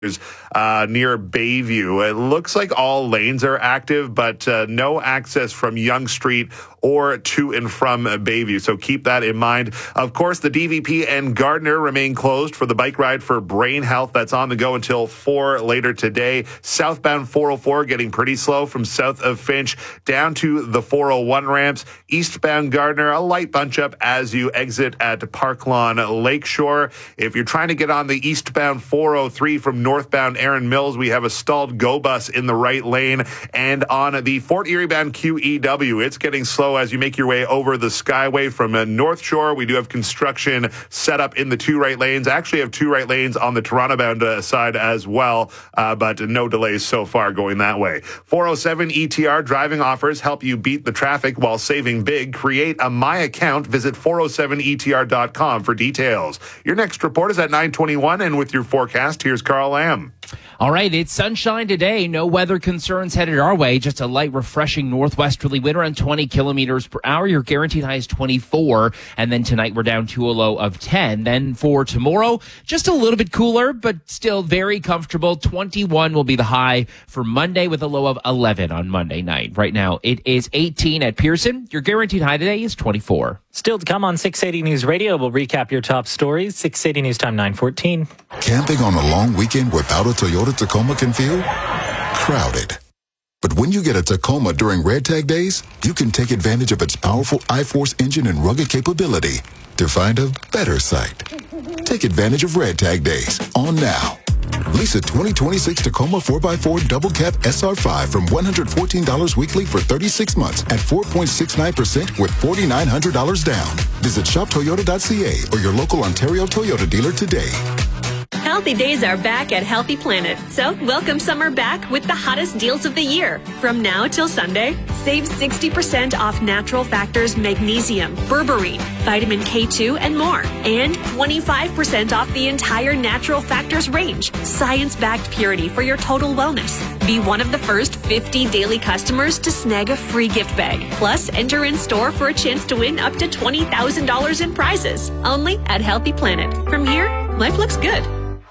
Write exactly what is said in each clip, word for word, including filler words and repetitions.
Uh, near Bayview. It looks like all lanes are active, but uh, no access from Yonge Street or to and from Bayview. So keep that in mind. Of course, the D V P and Gardner remain closed for the bike ride for Brain Health. That's on the go until four later today. Southbound four oh four getting pretty slow from south of Finch down to the four oh one ramps. Eastbound Gardner, a light bunch up as you exit at Park Lawn Lakeshore. If you're trying to get on the eastbound four oh three from northbound Erin Mills, we have a stalled GO bus in the right lane. And on the Fort Erie bound Q E W, it's getting slow as you make your way over the Skyway from uh, North Shore. We do have construction set up in the two right lanes. Actually have two right lanes on the Toronto bound uh, side as well, uh, but no delays so far going that way. four oh seven E T R driving offers help you beat the traffic while saving big. Create a My Account. Visit four oh seven E T R dot com for details. Your next report is at nine twenty-one, and with your forecast, here's Carl Lamb. All right, it's sunshine today. No weather concerns headed our way. Just a light, refreshing northwesterly wind around twenty kilometers per hour. Your guaranteed high is twenty-four. And then tonight we're down to a low of ten. Then for tomorrow, just a little bit cooler, but still very comfortable. twenty-one will be the high for Monday with a low of eleven on Monday night. Right now it is eighteen at Pearson. Your guaranteed high today is twenty-four. Still to come on six eighty News Radio. We'll recap your top stories. six eighty News Time, nine fourteen. Camping on a long weekend without a Toyota Tacoma can feel crowded. But when you get a Tacoma during Red Tag Days, you can take advantage of its powerful iForce engine and rugged capability to find a better site. Take advantage of Red Tag Days on now. Lease a twenty twenty-six Tacoma four by four Double Cab S R five from one hundred fourteen dollars weekly for thirty-six months at four point six nine percent with four thousand nine hundred dollars down. Visit shop toyota dot c a or your local Ontario Toyota dealer today. Healthy days are back at Healthy Planet, so welcome summer back with the hottest deals of the year. From now till Sunday, save sixty percent off Natural Factors magnesium, berberine, vitamin K two, and more. And twenty-five percent off the entire Natural Factors range. Science-backed purity for your total wellness. Be one of the first fifty daily customers to snag a free gift bag. Plus, enter in store for a chance to win up to twenty thousand dollars in prizes. Only at Healthy Planet. From here, life looks good.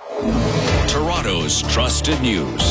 Toronto's trusted news.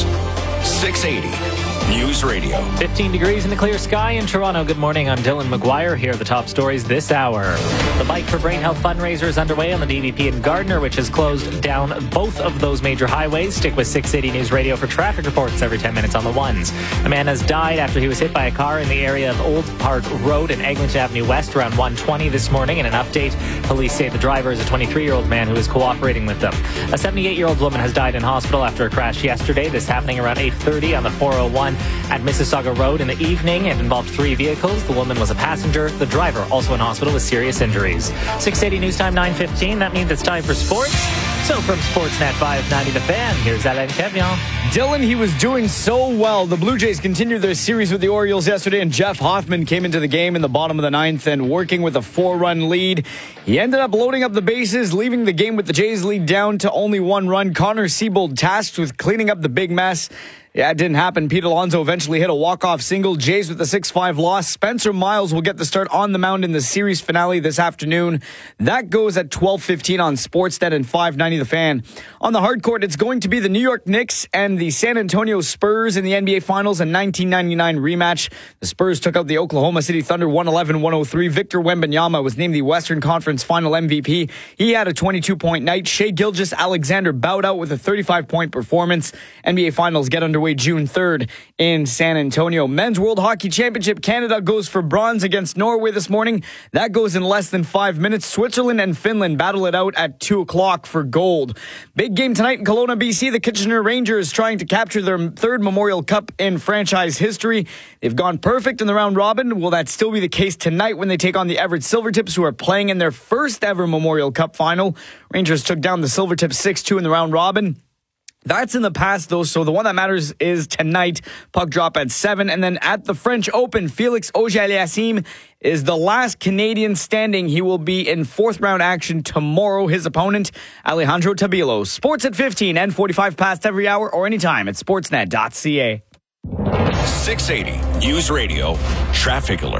six eighty News Radio. fifteen degrees in the clear sky in Toronto. Good morning. I'm Dylan McGuire. Here are the top stories this hour. The Bike for Brain Health fundraiser is underway on the D V P in Gardner, which has closed down both of those major highways. Stick with six eighty News Radio for traffic reports every ten minutes on the ones. A man has died after he was hit by a car in the area of Old Park Road and Eglinton Avenue West around one twenty this morning. In an update, police say the driver is a twenty-three-year-old man who is cooperating with them. A seventy-eight-year-old woman has died in hospital after a crash yesterday. This happening around eight thirty on the four oh one at Mississauga Road in the evening. It involved three vehicles. The woman was a passenger. The driver also in hospital with serious injuries. six eighty News Time, nine fifteen. That means it's time for sports. So from Sportsnet five ninety The Fan, here's Alain Kevion. Dylan, he was doing so well. The Blue Jays continued their series with the Orioles yesterday, and Jeff Hoffman came into the game in the bottom of the ninth and working with a four-run lead. He ended up loading up the bases, leaving the game with the Jays lead down to only one run. Connor Siebold tasked with cleaning up the big mess. Yeah, it didn't happen. Pete Alonso eventually hit a walk-off single. Jays with a six five loss. Spencer Miles will get the start on the mound in the series finale this afternoon. That goes at twelve fifteen on Sportsnet and five ninety The Fan. On the hard court, it's going to be the New York Knicks and the San Antonio Spurs in the N B A Finals, a nineteen ninety-nine rematch. The Spurs took out the Oklahoma City Thunder one eleven to one oh three. Victor Wembanyama was named the Western Conference Final M V P. He had a twenty-two point night. Shai Gilgeous-Alexander bowed out with a thirty-five point performance. N B A Finals get underway June third in San Antonio. Men's World Hockey Championship, Canada goes for bronze against Norway this morning. That goes in less than five minutes. Switzerland and Finland battle it out at two o'clock for gold. Big game tonight in Kelowna, B C. The Kitchener Rangers trying to capture their third Memorial Cup in franchise history. They've gone perfect in the round robin. Will that still be the case tonight when they take on the Everett Silvertips, who are playing in their first ever Memorial Cup final? Rangers took down the Silvertips six two in the round robin. That's in the past, though, so the one that matters is tonight. Puck drop at seven. And then at the French Open, Felix Auger-Aliassime is the last Canadian standing. He will be in fourth round action tomorrow. His opponent, Alejandro Tabilo. Sports at fifteen and forty-five past every hour or anytime at sportsnet dot c a. six eighty News Radio Traffic Alert.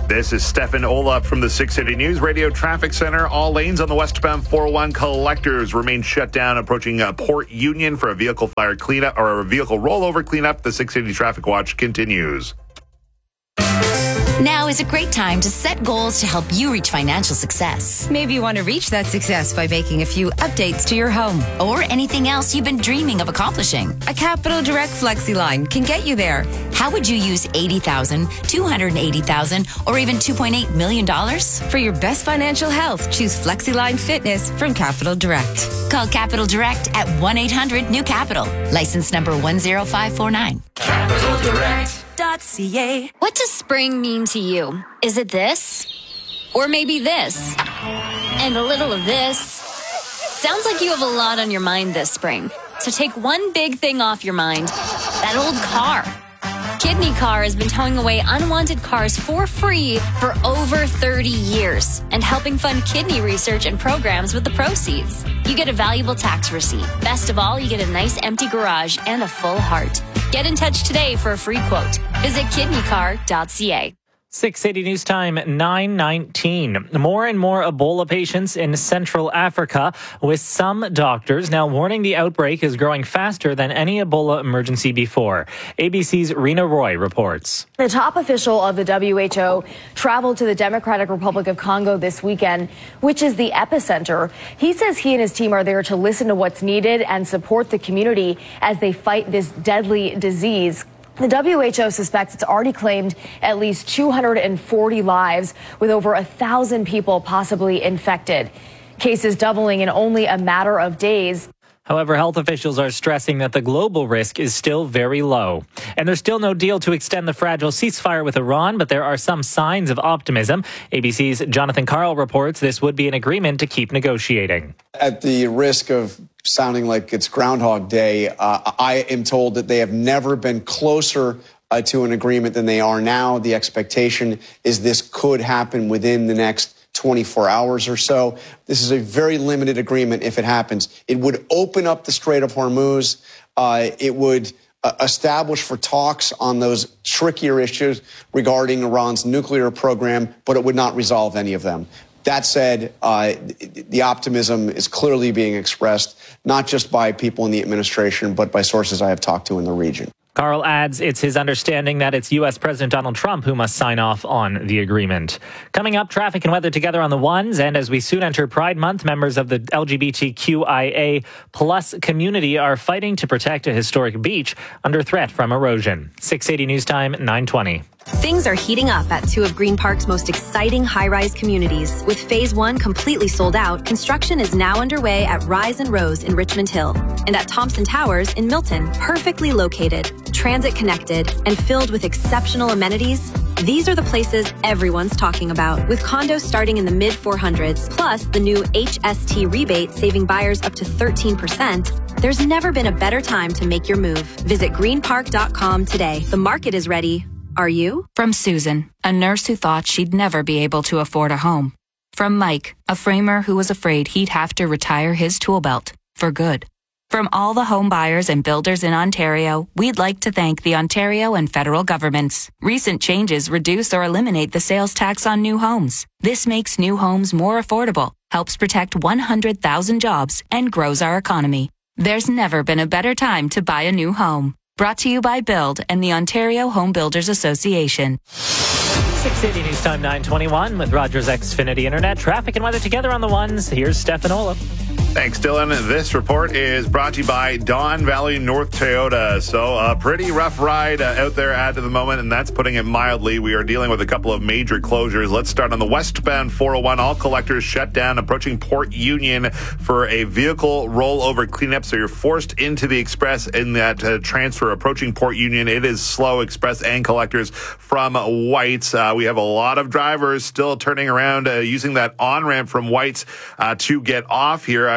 This is Stefan Olaf from the six eighty News Radio Traffic Center. All lanes on the westbound four oh one collectors remain shut down approaching uh, Port Union for a vehicle fire cleanup or a vehicle rollover cleanup. The six eighty Traffic Watch continues. Now is a great time to set goals to help you reach financial success. Maybe you want to reach that success by making a few updates to your home. Or anything else you've been dreaming of accomplishing. A Capital Direct Flexi line can get you there. How would you use eighty thousand dollars, two hundred eighty thousand dollars, or even two point eight million dollars? For your best financial health, choose Flexi Line Fitness from Capital Direct. Call Capital Direct at one eight hundred new capital. License number one zero five four nine. Capital Direct. .ca. What does spring mean to you? Is it this? Or maybe this? And a little of this? Sounds like you have a lot on your mind this spring. So take one big thing off your mind. That old car. Kidney Car has been towing away unwanted cars for free for over thirty years and helping fund kidney research and programs with the proceeds. You get a valuable tax receipt. Best of all, you get a nice empty garage and a full heart. Get in touch today for a free quote. Visit kidney car dot c a. six eighty News Time, nine nineteen. More and more Ebola patients in Central Africa, with some doctors now warning the outbreak is growing faster than any Ebola emergency before. A B C's Rena Roy reports. The top official of the W H O traveled to the Democratic Republic of Congo this weekend, which is the epicenter. He says he and his team are there to listen to what's needed and support the community as they fight this deadly disease. The W H O suspects it's already claimed at least two hundred forty lives, with over a thousand people possibly infected. Cases doubling in only a matter of days. However, health officials are stressing that the global risk is still very low. And there's still no deal to extend the fragile ceasefire with Iran, but there are some signs of optimism. A B C's Jonathan Karl reports this would be an agreement to keep negotiating. At the risk of sounding like it's Groundhog Day, uh, I am told that they have never been closer uh, to an agreement than they are now. The expectation is this could happen within the next twenty-four hours or so. This is a very limited agreement if it happens. It would open up the Strait of Hormuz. Uh, it would uh, establish for talks on those trickier issues regarding Iran's nuclear program, but it would not resolve any of them. That said, uh, the optimism is clearly being expressed, not just by people in the administration, but by sources I have talked to in the region. Karl adds it's his understanding that it's U S President Donald Trump who must sign off on the agreement. Coming up, traffic and weather together on the ones, and as we soon enter Pride Month, members of the L G B T Q I A plus community are fighting to protect a historic beach under threat from erosion. six eighty News Time, nine twenty. Things are heating up at two of Green Park's most exciting high-rise communities. With Phase one completely sold out, construction is now underway at Rise and Rose in Richmond Hill and at Thompson Towers in Milton. Perfectly located, transit-connected, and filled with exceptional amenities, these are the places everyone's talking about. With condos starting in the mid four hundreds, plus the new H S T rebate saving buyers up to thirteen percent, there's never been a better time to make your move. Visit green park dot com today. The market is ready. Are you? From Susan, a nurse who thought she'd never be able to afford a home. From Mike, a framer who was afraid he'd have to retire his tool belt for good. From all the home buyers and builders in Ontario, we'd like to thank the Ontario and federal governments. Recent changes reduce or eliminate the sales tax on new homes. This makes new homes more affordable, helps protect one hundred thousand jobs, and grows our economy. There's never been a better time to buy a new home. Brought to you by Build and the Ontario Home Builders Association. six eighty News Time, nine twenty-one with Rogers Xfinity Internet. Traffic and weather together on the ones. Here's Stefan Olaf. Thanks, Dylan. This report is brought to you by Don Valley North Toyota. So a pretty rough ride uh, out there at the moment, and that's putting it mildly. We are dealing with a couple of major closures. Let's start on the westbound four oh one. All collectors shut down approaching Port Union for a vehicle rollover cleanup. So you're forced into the express in that uh, transfer approaching Port Union. It is slow, express and collectors from Whites. Uh, we have a lot of drivers still turning around uh, using that on-ramp from Whites uh, to get off here. I'm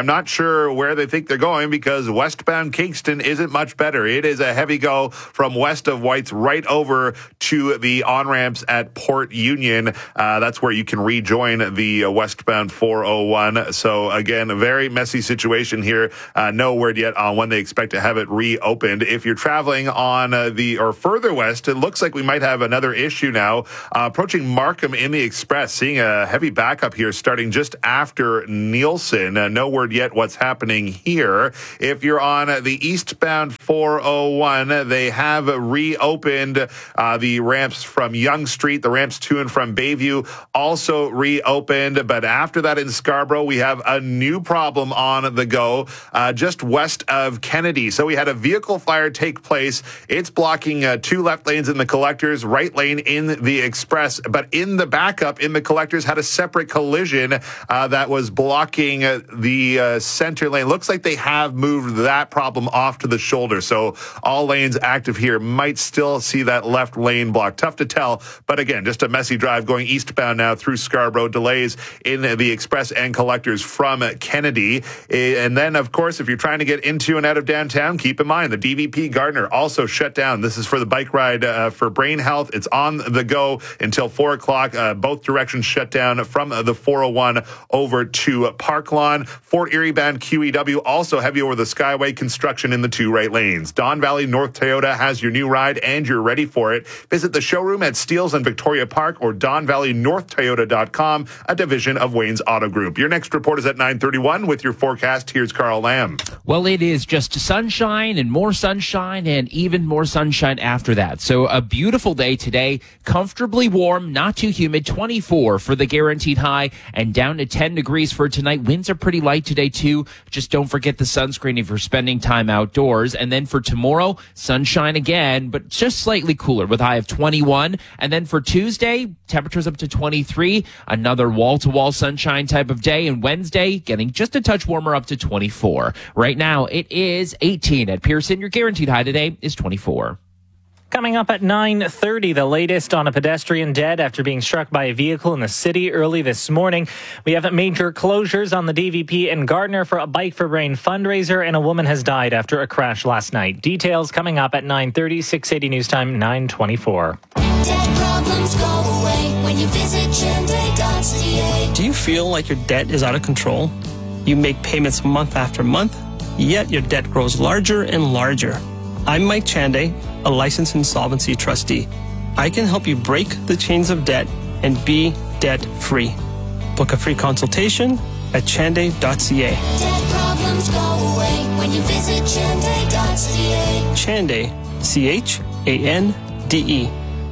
not sure where they think they're going because westbound Kingston isn't much better. It is a heavy go from west of White's right over to the on-ramps at Port Union. Uh, that's where you can rejoin the uh, westbound four oh one. So again, a very messy situation here. Uh, no word yet on when they expect to have it reopened. If you're traveling on uh, the or further west, it looks like we might have another issue now. Uh, approaching Markham in the Express, seeing a heavy backup here starting just after Nielsen. Uh, no word yet what's happening here. If you're on uh, the eastbound four oh one, they have reopened uh, the ramps from Yonge Street, the ramps to and from Bayview also reopened. But after that in Scarborough, we have a new problem on the go uh, just west of Kennedy. So we had a vehicle fire take place. It's blocking uh, two left lanes in the collectors, right lane in the express. But in the backup in the collectors had a separate collision uh, that was blocking uh, the uh, center lane. Looks like they have moved that problem off to the shoulder. So all lanes active here. Might still see that left lane blocked. Tough to tell. But again, just a messy drive going eastbound now through Scarborough. Delays in the express and collectors from Kennedy. And then, of course, if you're trying to get into and out of downtown, keep in mind the D V P Gardner also shut down. This is for the bike ride uh, for Brain Health. It's on the go until four o'clock. Uh, both directions shut down from the four oh one over to Park Lawn. Fort Erie bound Q E W also heavy over the Skyway. Construction in the two right lanes. Don Valley North Toyota has your new ride and you're ready for it. Visit the showroom at Steeles and Victoria Park or don valley north toyota dot com, a division of Wayne's Auto Group. Your next report is at nine thirty-one with your forecast. Here's Carl Lamb. Well, it is just sunshine and more sunshine and even more sunshine after that. So a beautiful day today, comfortably warm, not too humid, twenty-four for the guaranteed high and down to ten degrees for tonight. Winds are pretty light today too. Just don't forget the sunscreen if you're spending time outdoors. And then for tomorrow, sunshine again, but just slightly cooler with a high of twenty-one. And then for Tuesday, temperatures up to twenty-three. Another wall-to-wall sunshine type of day. And Wednesday, getting just a touch warmer up to twenty-four. Right now, it is eighteen at Pearson. Your guaranteed high today is twenty-four. Coming up at nine thirty, the latest on a pedestrian dead after being struck by a vehicle in the city early this morning. We have major closures on the D V P in Gardner for a Bike for Brain fundraiser, and a woman has died after a crash last night. Details coming up at nine thirty, six eighty News Time, nine twenty-four. Debt problems go away when you visit Chende dot c a. Do you feel like your debt is out of control? You make payments month after month, yet your debt grows larger and larger. I'm Mike Chande, a licensed insolvency trustee. I can help you break the chains of debt and be debt-free. Book a free consultation at chande dot c a. Debt problems go away when you visit Chende dot c a. Chande, C H A N D E.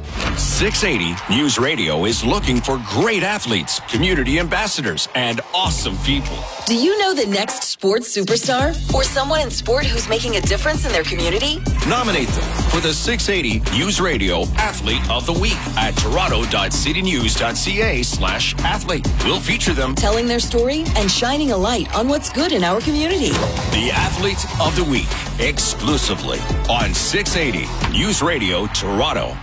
six eighty News Radio is looking for great athletes, community ambassadors, and awesome people. Do you know the next sports superstar? Or someone in sport who's making a difference in their community? Nominate them for the six eighty News Radio Athlete of the Week at toronto dot city news dot c a slash athlete. We'll feature them telling their story and shining a light on what's good in our community. The Athlete of the Week, exclusively on six eighty News Radio Toronto.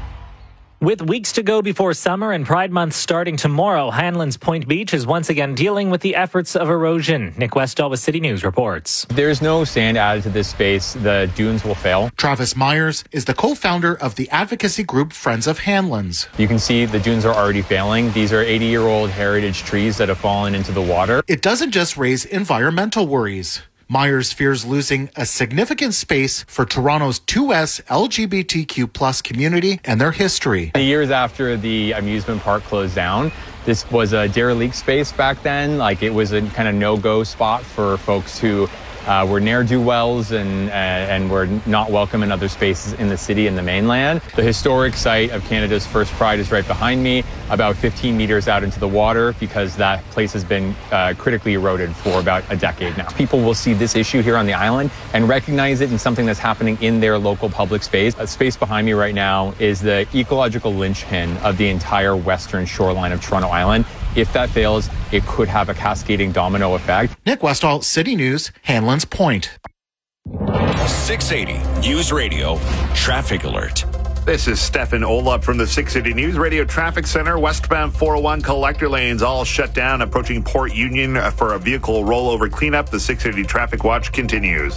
With weeks to go before summer and Pride Month starting tomorrow, Hanlon's Point Beach is once again dealing with the efforts of erosion. Nick Westall with City News reports. If there's no sand added to this space, the dunes will fail. Travis Myers is the co-founder of the advocacy group Friends of Hanlon's. You can see the dunes are already failing. These are eighty-year-old heritage trees that have fallen into the water. It doesn't just raise environmental worries. Myers fears losing a significant space for Toronto's two S L G B T Q plus community and their history. The years after the amusement park closed down, this was a derelict space back then. Like, it was a kind of no-go spot for folks who uh, were ne'er-do-wells and, uh, and were not welcome in other spaces in the city and the mainland. The historic site of Canada's first Pride is right behind me, about fifteen meters out into the water, because that place has been uh, critically eroded for about a decade now. People will see this issue here on the island and recognize it in something that's happening in their local public space. The space behind me right now is the ecological linchpin of the entire western shoreline of Toronto Island. If that fails, it could have a cascading domino effect. Nick Westall, City News, Hanlon's Point. six eighty News Radio Traffic Alert. This is Stefan Olop from the six eighty News Radio Traffic Center. Westbound four oh one collector lanes all shut down, approaching Port Union for a vehicle rollover cleanup. The six eighty Traffic Watch continues.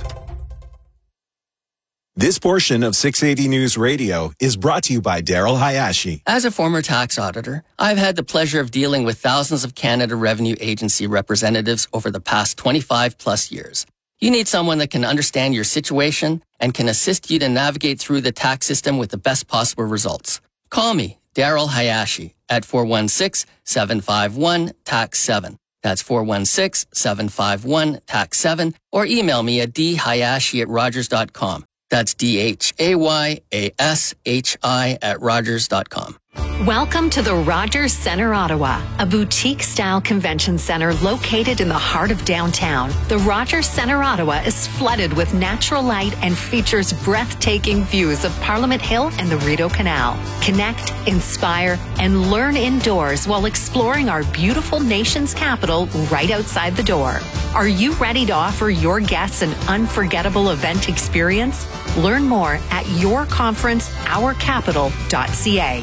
This portion of six eighty News Radio is brought to you by Daryl Hayashi. As a former tax auditor, I've had the pleasure of dealing with thousands of Canada Revenue Agency representatives over the past twenty-five plus years. You need someone that can understand your situation and can assist you to navigate through the tax system with the best possible results. Call me, Daryl Hayashi, at four one six, seven five one, T A X seven. That's four one six, seven five one, T A X seven, or email me at d hayashi at rogers dot com. That's D H A Y A S H I at rogers dot com. Welcome to the Rogers Centre Ottawa, a boutique-style convention center located in the heart of downtown. The Rogers Centre Ottawa is flooded with natural light and features breathtaking views of Parliament Hill and the Rideau Canal. Connect, inspire, and learn indoors while exploring our beautiful nation's capital right outside the door. Are you ready to offer your guests an unforgettable event experience? Learn more at your conference our capital dot c a.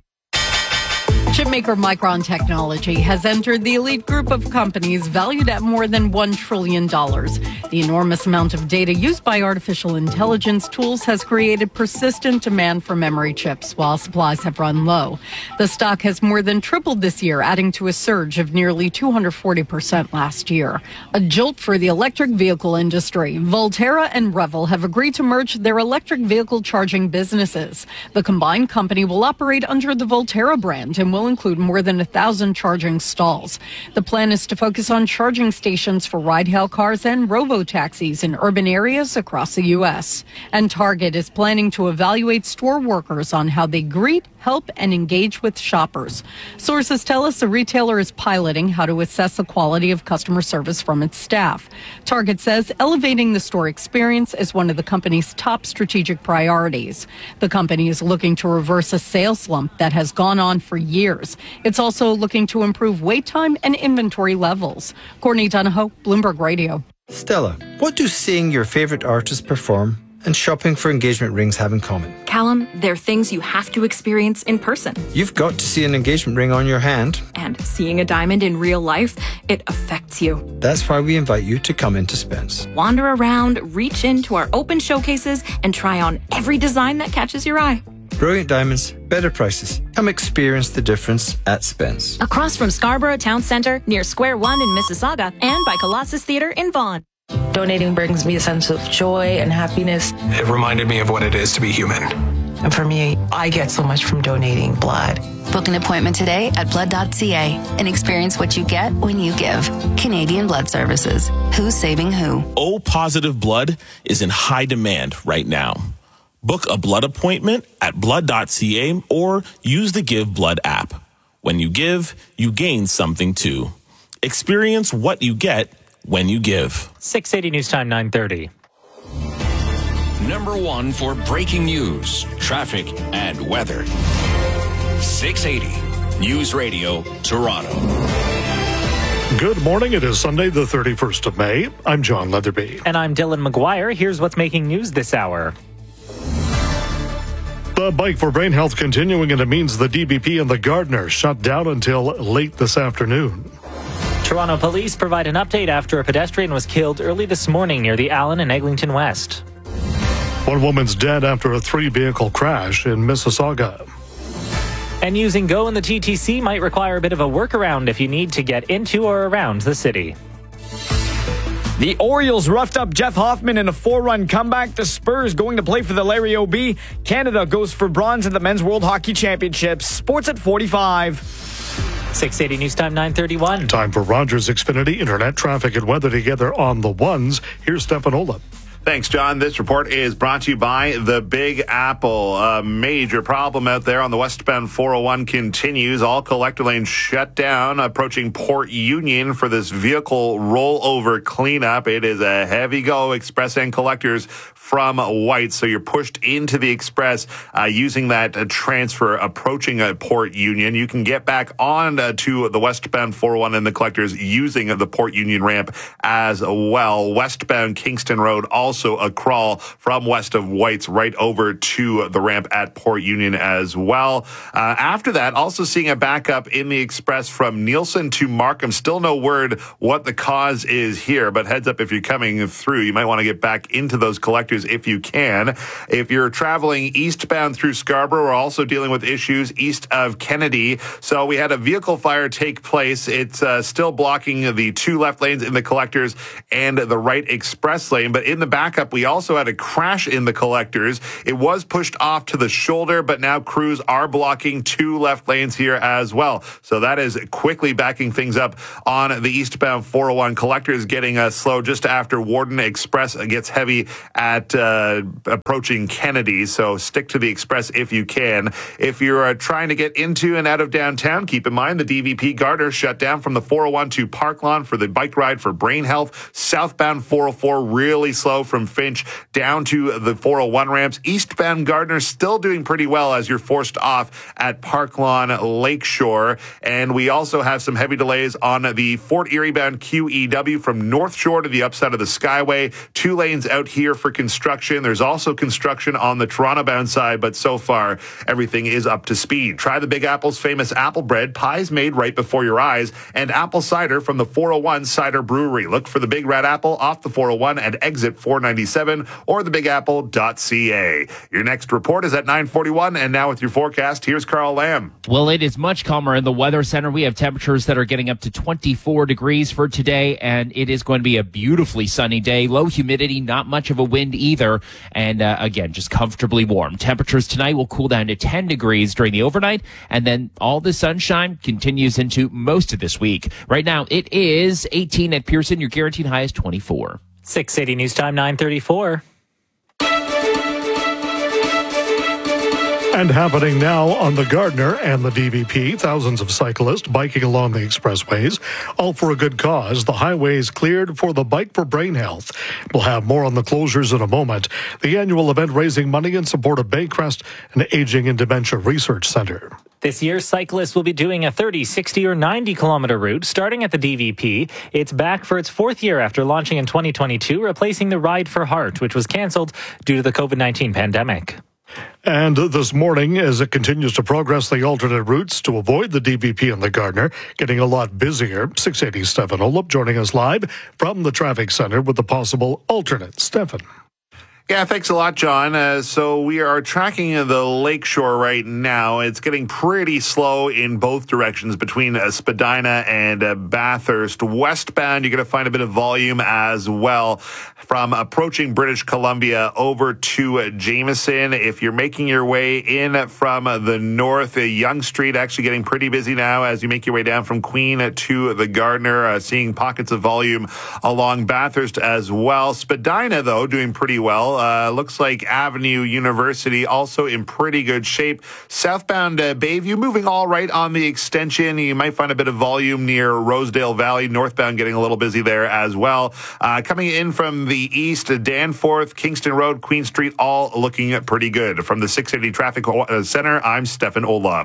Chipmaker Micron Technology has entered the elite group of companies valued at more than one trillion dollars. The enormous amount of data used by artificial intelligence tools has created persistent demand for memory chips, while supplies have run low. The stock has more than tripled this year, adding to a surge of nearly two hundred forty percent last year. A jolt for the electric vehicle industry. Volterra and Revel have agreed to merge their electric vehicle charging businesses. The combined company will operate under the Volterra brand and will include more than a thousand charging stalls. The plan is to focus on charging stations for ride-hail cars and robo-taxis in urban areas across the U S. And Target is planning to evaluate store workers on how they greet, help, and engage with shoppers. Sources tell us the retailer is piloting how to assess the quality of customer service from its staff. Target says elevating the store experience is one of the company's top strategic priorities. The company is looking to reverse a sales slump that has gone on for years. It's also looking to improve wait time and inventory levels. Courtney Donahoe, Bloomberg Radio. Stella, what do seeing your favorite artist perform and shopping for engagement rings have in common? Callum, they're things you have to experience in person. You've got to see an engagement ring on your hand. And seeing a diamond in real life, it affects you. That's why we invite you to come into Spence. Wander around, reach into our open showcases, and try on every design that catches your eye. Brilliant diamonds, better prices. Come experience the difference at Spence. Across from Scarborough Town Centre, near Square One in Mississauga, and by Colossus Theatre in Vaughan. Donating brings me a sense of joy and happiness. It reminded me of what it is to be human. And for me, I get so much from donating blood. Book an appointment today at blood dot c a and experience what you get when you give. Canadian Blood Services. Who's saving who? O positive blood is in high demand right now. Book a blood appointment at blood dot c a or use the Give Blood app. When you give, you gain something too. Experience what you get when you give. six eighty News Time, nine thirty. Number one for breaking news, traffic, and weather. six eighty News Radio, Toronto. Good morning. It is Sunday, the thirty-first of May. I'm John Leatherby. And I'm Dylan McGuire. Here's what's making news this hour. The Bike for Brain Health continuing, and it means the D B P and the Gardiner shut down until late this afternoon. Toronto police provide an update after a pedestrian was killed early this morning near the Allen and Eglinton West. One woman's dead after a three-vehicle crash in Mississauga. And using Go in the T T C might require a bit of a workaround if you need to get into or around the city. The Orioles roughed up Jeff Hoffman in a four-run comeback. The Spurs going to play for the Larry O'B. Canada goes for bronze at the Men's World Hockey Championships. Sports at forty-five. six eighty News Time, nine thirty-one. Time for Rogers Xfinity Internet traffic and weather together on the ones. Here's Stefan Olop. Thanks, John. This report is brought to you by the Big Apple. A major problem out there on the westbound four oh one continues. All collector lanes shut down, approaching Port Union for this vehicle rollover cleanup. It is a heavy go. Express and collectors from White. So you're pushed into the Express uh, using that uh, transfer approaching uh, Port Union. You can get back on uh, to the westbound four oh one in the Collectors using the Port Union ramp as well. Westbound Kingston Road, also a crawl from west of White's right over to the ramp at Port Union as well. Uh, after that, also seeing a backup in the Express from Nielsen to Markham. Still no word what the cause is here, but heads up if you're coming through, you might want to get back into those Collectors if you can. If you're traveling eastbound through Scarborough, we're also dealing with issues east of Kennedy. So we had a vehicle fire take place. It's uh, still blocking the two left lanes in the Collectors and the right express lane. But in the backup, we also had a crash in the Collectors. It was pushed off to the shoulder, but now crews are blocking two left lanes here as well. So that is quickly backing things up on the eastbound four oh one. Collectors getting uh, slow just after Warden Express gets heavy at uh, approaching Kennedy. So stick to the Express if you can. If you're uh, trying to get into and out of downtown, keep in mind the D V P Gardner shut down from the four oh one to Park Lawn for the bike ride for Brain Health. Southbound four oh four really slow from Finch down to the four oh one ramps. Eastbound Gardner still doing pretty well as you're forced off at Park Lawn Lakeshore. And we also have some heavy delays on the Fort Erie bound Q E W from North Shore to the upside of the Skyway. Two lanes out here for construction. There's also construction on the Toronto bound side, but so far everything is up to speed. Try the Big Apple's famous apple bread, pies made right before your eyes, and apple cider from the four oh one Cider Brewery. Look for the Big Red Apple off the four oh one and exit four ninety-seven or the big apple dot c a. Your next report is at nine forty-one, and now with your forecast, here's Carl Lamb. Well, it is much calmer in the Weather Center. We have temperatures that are getting up to twenty-four degrees for today, and it is going to be a beautifully sunny day. Low humidity, not much of a wind either, and uh, again, just comfortably warm. Temperatures tonight will cool down to ten degrees during the overnight, and then all the sunshine continues into most of this week. Right now, it is eighteen at Pearson. Your guaranteed high is twenty-four. six eighty News Time, nine thirty-four. And happening now on the Gardner and the D V P, thousands of cyclists biking along the expressways, all for a good cause. The highways cleared for the Bike for Brain Health. We'll have more on the closures in a moment. The annual event raising money in support of Baycrest and Aging and Dementia Research Center. This year, cyclists will be doing a thirty, sixty, or ninety kilometer route starting at the D V P. It's back for its fourth year after launching in twenty twenty-two, replacing the Ride for Heart, which was canceled due to the covid nineteen pandemic. And this morning, as it continues to progress the alternate routes to avoid the D V P and the Gardner, getting a lot busier. six eighty Stefan Olop joining us live from the traffic center with the possible alternate. Stefan. Yeah, thanks a lot, John. Uh, so we are tracking the lakeshore right now. It's getting pretty slow in both directions between uh, Spadina and uh, Bathurst. Westbound, you're going to find a bit of volume as well from approaching British Columbia over to uh, Jameson. If you're making your way in from uh, the north, uh, Yonge Street actually getting pretty busy now as you make your way down from Queen to the Gardner, uh, seeing pockets of volume along Bathurst as well. Spadina, though, doing pretty well. Uh, looks like Avenue University also in pretty good shape. Southbound uh, Bayview moving all right on the extension. You might find a bit of volume near Rosedale Valley. Northbound getting a little busy there as well. Uh, coming in from the east, Danforth, Kingston Road, Queen Street, all looking pretty good. From the six eighty Traffic Center, I'm Stefan Olop.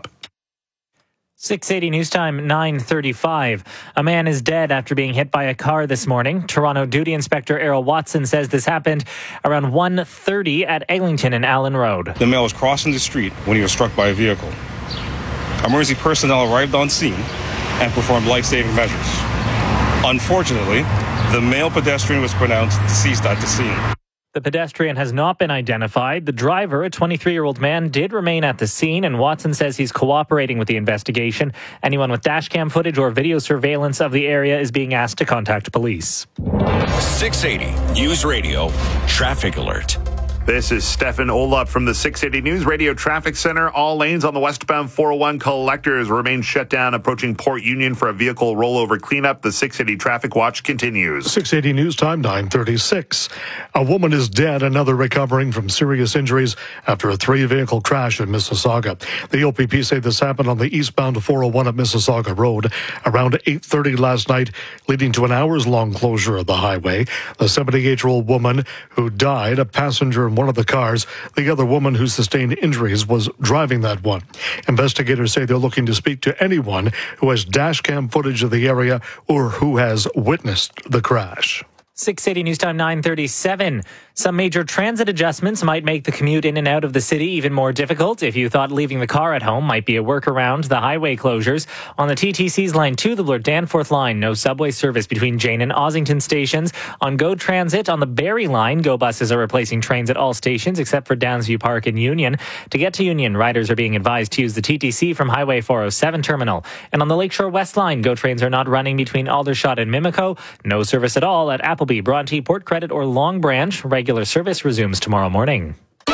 six eighty News Time, nine thirty-five. A man is dead after being hit by a car this morning. Toronto Duty Inspector Errol Watson says this happened around one thirty at Eglinton and Allen Road. The male was crossing the street when he was struck by a vehicle. Emergency personnel arrived on scene and performed life-saving measures. Unfortunately, the male pedestrian was pronounced deceased at the scene. The pedestrian has not been identified. The driver, a twenty-three-year-old man, did remain at the scene, and Watson says he's cooperating with the investigation. Anyone with dashcam footage or video surveillance of the area is being asked to contact police. six eighty News Radio Traffic Alert. This is Stefan Olop from the six eighty News Radio Traffic Center. All lanes on the westbound four oh one collectors remain shut down approaching Port Union for a vehicle rollover cleanup. The six eighty traffic watch continues. six eighty News Time, nine thirty-six. A woman is dead, another recovering from serious injuries after a three-vehicle crash in Mississauga. The O P P say this happened on the eastbound four oh one at Mississauga Road around eight thirty last night, leading to an hours-long closure of the highway. The seventy-eight-year-old woman who died, a passenger in one of the cars. The other woman who sustained injuries was driving that one. Investigators say they're looking to speak to anyone who has dash cam footage of the area or who has witnessed the crash. six eighty News Time, nine thirty-seven. Some major transit adjustments might make the commute in and out of the city even more difficult. If you thought leaving the car at home might be a workaround, the highway closures. On the T T C's Line two, the Bloor-Danforth line, no subway service between Jane and Ossington stations. On GO Transit, on the Barrie line, GO buses are replacing trains at all stations except for Downsview Park and Union. To get to Union, riders are being advised to use the T T C from Highway four oh seven terminal. And on the Lakeshore West line, GO trains are not running between Aldershot and Mimico. No service at all at Appleby, Bronte, Port Credit, or Long Branch. Regular service resumes tomorrow morning.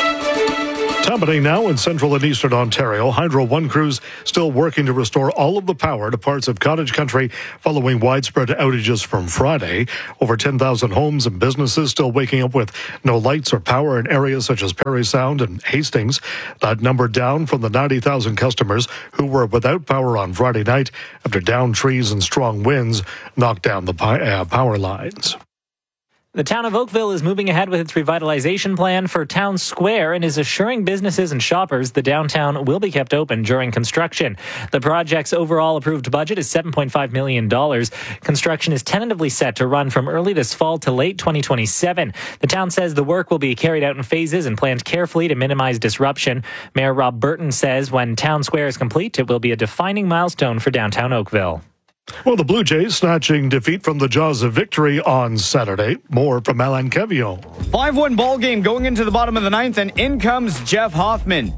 Happening now in central and eastern Ontario. Hydro One crews still working to restore all of the power to parts of cottage country following widespread outages from Friday. Over ten thousand homes and businesses still waking up with no lights or power in areas such as Parry Sound and Hastings. That number down from the ninety thousand customers who were without power on Friday night after downed trees and strong winds knocked down the uh, power lines. The town of Oakville is moving ahead with its revitalization plan for Town Square and is assuring businesses and shoppers the downtown will be kept open during construction. The project's overall approved budget is seven point five million dollars. Construction is tentatively set to run from early this fall to late twenty twenty-seven. The town says the work will be carried out in phases and planned carefully to minimize disruption. Mayor Rob Burton says when Town Square is complete, it will be a defining milestone for downtown Oakville. Well, the Blue Jays snatching defeat from the jaws of victory on Saturday. More from Alan Kevio. five one ball game going into the bottom of the ninth, and in comes Jeff Hoffman.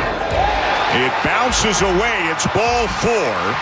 It bounces away. It's ball four.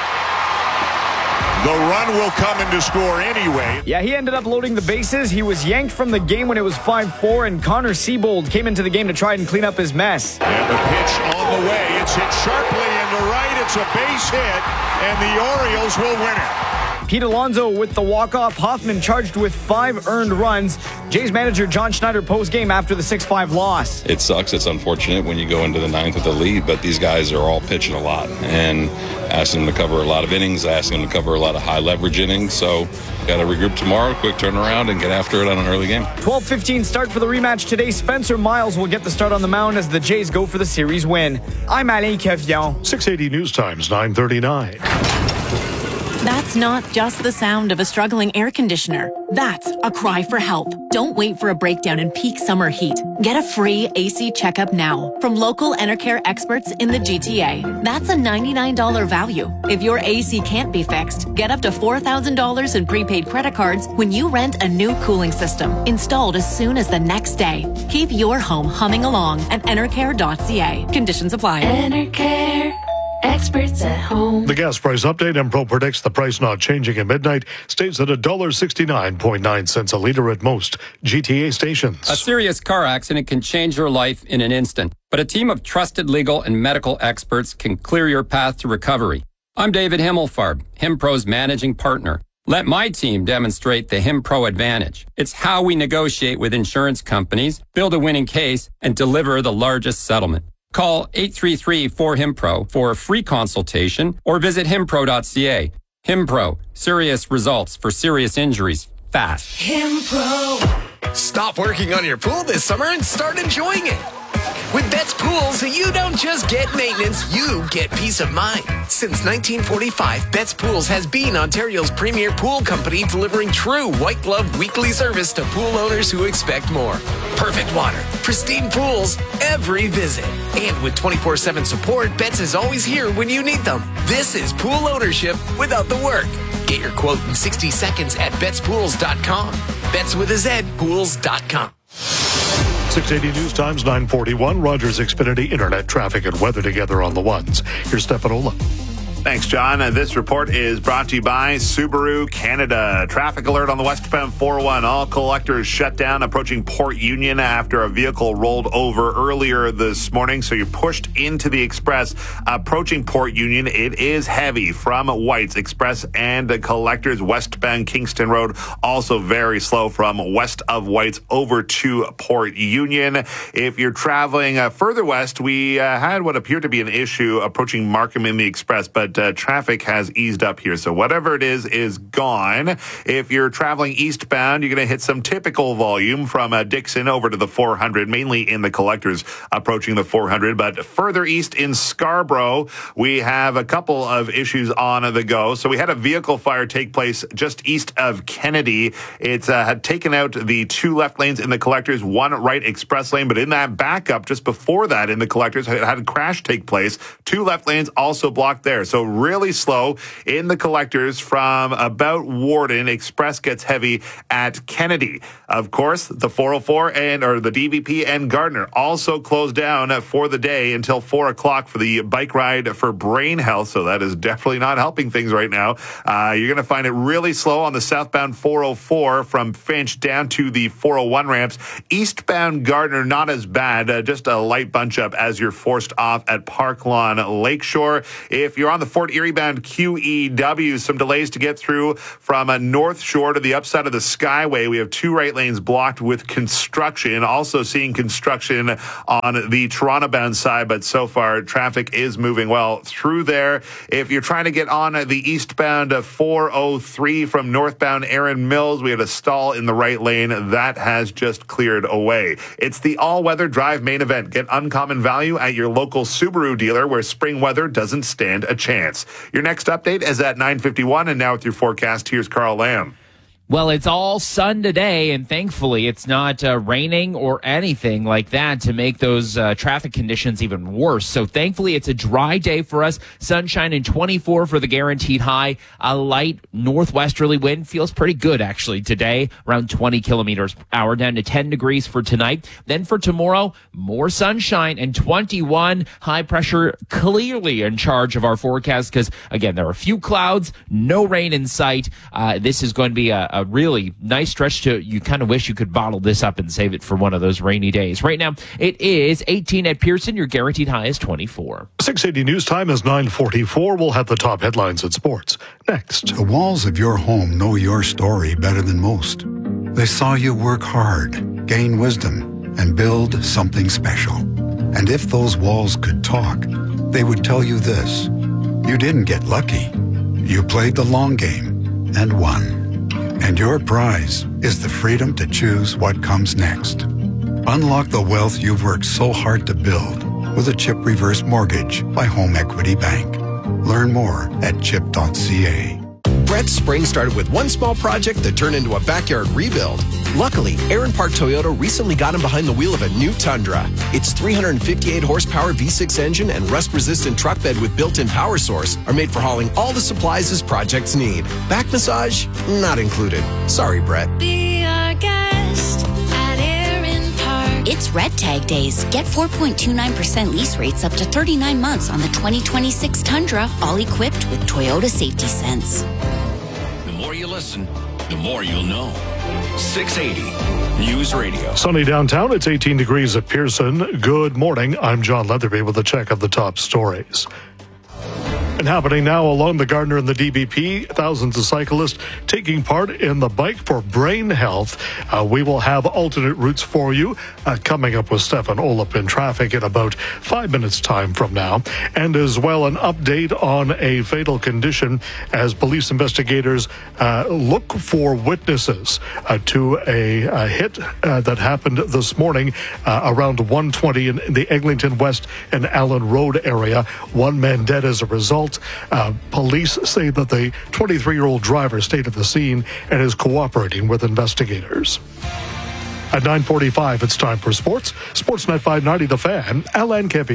The run will come in to score anyway. Yeah, he ended up loading the bases. He was yanked from the game when it was five four, and Connor Siebold came into the game to try and clean up his mess. And the pitch on the way. It's hit sharply into right. It's a base hit, and the Orioles will win it. Pete Alonso with the walk-off. Hoffman charged with five earned runs. Jays manager John Schneider post-game after the six five loss. It sucks. It's unfortunate when you go into the ninth with the lead, but these guys are all pitching a lot. And asking them to cover a lot of innings, asking them to cover a lot of high-leverage innings. So got to regroup tomorrow, quick turnaround, and get after it on an early game. twelve fifteen start for the rematch today. Spencer Miles will get the start on the mound as the Jays go for the series win. I'm Alain Kevion. six eighty News Times, nine thirty-nine. That's not just the sound of a struggling air conditioner. That's a cry for help. Don't wait for a breakdown in peak summer heat. Get a free A C checkup now from local Enercare experts in the G T A. That's a ninety-nine dollars value. If your A C can't be fixed, get up to four thousand dollars in prepaid credit cards when you rent a new cooling system, installed as soon as the next day. Keep your home humming along at enercare dot c a. Conditions apply. Enercare. Experts at home. The gas price update. Empro predicts the price not changing at midnight. Stays at one dollar sixty-nine point nine cents a litre at most G T A stations. A serious car accident can change your life in an instant, but a team of trusted legal and medical experts can clear your path to recovery. I'm David Himmelfarb, HimPro's managing partner. Let my team demonstrate the HimPro advantage. It's how we negotiate with insurance companies, build a winning case, and deliver the largest settlement. Call eight three three four H I M P R O for a free consultation or visit himpro dot c a. HimPro, serious results for serious injuries, fast. HimPro. Stop working on your pool this summer and start enjoying it. With Betts Pools, you don't just get maintenance, you get peace of mind. Since nineteen forty-five, Betts Pools has been Ontario's premier pool company, delivering true white glove weekly service to pool owners who expect more. Perfect water, pristine pools, every visit. And with twenty-four seven support, Betts is always here when you need them. This is pool ownership without the work. Get your quote in sixty seconds at betts pools dot com. Betts with a Z, pools dot com. six eighty News Times, nine forty-one. Rogers Xfinity Internet traffic and weather together on the ones. Here's Stefan Ola. Thanks, John. Uh, this report is brought to you by Subaru Canada. Traffic alert on the westbound four oh one. All collectors shut down approaching Port Union after a vehicle rolled over earlier this morning. So you're pushed into the express approaching Port Union. It is heavy from Whites Express and the collectors. Westbound Kingston Road also very slow from west of Whites over to Port Union. If you're traveling uh, further west, we uh, had what appeared to be an issue approaching Markham in the express, but uh, traffic has eased up here. So whatever it is, is gone. If you're traveling eastbound, you're going to hit some typical volume from uh, Dixon over to the four hundred, mainly in the collectors approaching the four hundred. But further east in Scarborough, we have a couple of issues on the go. So we had a vehicle fire take place just east of Kennedy. It uh, had taken out the two left lanes in the collectors, one right express lane. But in that backup, just before that in the collectors, it had a crash take place. Two left lanes also blocked there. So really slow in the collectors from about Warden. Express gets heavy at Kennedy. Of course, the four oh four and or the D V P and Gardner also closed down for the day until four o'clock for the bike ride for brain health. So that is definitely not helping things right now. Uh, you're going to find it really slow on the southbound four oh four from Finch down to the four oh one ramps. Eastbound Gardner, not as bad, uh, just a light bunch up as you're forced off at Park Lawn Lakeshore. If you're on the Fort Erie bound Q E W, some delays to get through from a North Shore to the upside of the Skyway. We have two right lanes blocked with construction. Also seeing construction on the Toronto bound side, but so far traffic is moving well through there. If you're trying to get on the eastbound four oh three from northbound Erin Mills, we had a stall in the right lane. That has just cleared away. It's the all-weather drive main event. Get uncommon value at your local Subaru dealer where spring weather doesn't stand a chance. Your next update is at nine fifty-one, and now with your forecast, here's Carl Lamb. Well, it's all sun today, and thankfully it's not uh, raining or anything like that to make those uh, traffic conditions even worse. So thankfully it's a dry day for us. Sunshine and twenty-four for the guaranteed high. A light northwesterly wind feels pretty good actually today, around twenty kilometers per hour, down to ten degrees for tonight. Then for tomorrow, more sunshine and twenty-one. High pressure clearly in charge of our forecast because, again, there are a few clouds, no rain in sight. Uh, this is going to be a, a A really nice stretch to, you kind of wish you could bottle this up and save it for one of those rainy days. Right now, it is eighteen at Pearson. Your guaranteed high is twenty-four. six eighty News Time is nine forty-four. We'll have the top headlines in sports next. The walls of your home know your story better than most. They saw you work hard, gain wisdom, and build something special. And if those walls could talk, they would tell you this. You didn't get lucky. You played the long game and won. And your prize is the freedom to choose what comes next. Unlock the wealth you've worked so hard to build with a CHIP reverse mortgage by Home Equity Bank. Learn more at chip dot c a. Brett's spring started with one small project that turned into a backyard rebuild. Luckily, Aaron Park Toyota recently got him behind the wheel of a new Tundra. Its three hundred fifty-eight horsepower V six engine and rust-resistant truck bed with built-in power source are made for hauling all the supplies his projects need. Back massage? Not included. Sorry, Brett. Be our guest at Aaron Park. It's Red Tag Days. Get four point two nine percent lease rates up to thirty-nine months on the twenty twenty-six Tundra, all equipped with Toyota Safety Sense. The more you listen, the more you'll know. six eighty News Radio. Sunny downtown. It's eighteen degrees at Pearson. Good morning. I'm John Leatherby with a check of the top stories. And happening now along the Gardner and the D B P, thousands of cyclists taking part in the Bike for Brain Health. Uh, we will have alternate routes for you uh, coming up with Stefan Olip in traffic in about five minutes time from now. And as well, an update on a fatal condition as police investigators uh, look for witnesses uh, to a, a hit uh, that happened this morning uh, around one twenty in, in the Eglinton West and Allen Road area. One man dead as a result. Uh, police say that the twenty-three-year-old driver stayed at the scene and is cooperating with investigators. At nine forty-five, it's time for sports. Sportsnet five ninety, The Fan, Alain Campion.